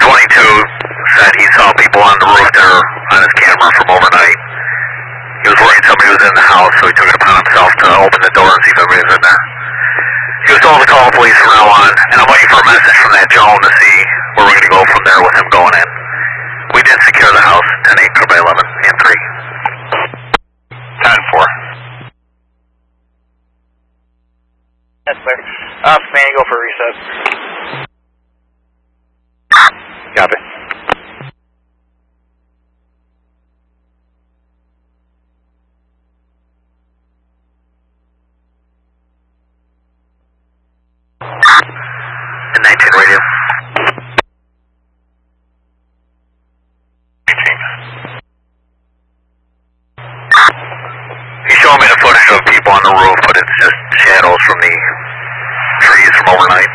22 said he saw people on the roof there on his camera from overnight. He was worried somebody was in the house, so he took it upon himself to open the door and see if anybody was in there. He was told to call the police from now on, and I'm waiting for a message from that Joan to see where we're going to go from there with him going in. We did secure the house, 10-8 by 11 and 3. 10-4. That's clear. Command, go for a reset. Copy. And 19 radio. 18. He's showing me the footage of people on the roof, but it's just shadows from the trees from overnight.